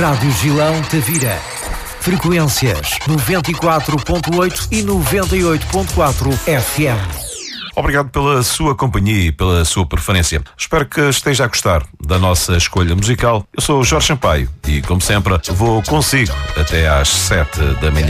Rádio Gilão Tavira. Frequências 94.8 e 98.4 FM. Obrigado pela sua companhia e pela sua preferência. Espero que esteja a gostar da nossa escolha musical. Eu sou o Jorge Sampaio e, como sempre, vou consigo até às 7 da manhã.